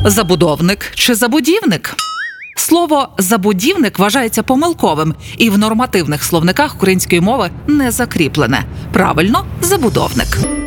Забудовник чи забудівник? Слово «забудівник» вважається помилковим і в нормативних словниках української мови не закріплене. Правильно – забудовник.